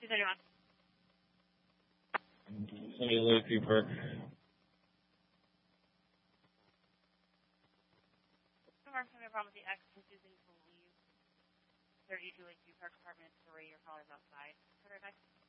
231. Hey, Louis Cooper. Confirm having a problem with the X confusing to leave 32 Lakeview Park Apartment 3. Your caller's outside.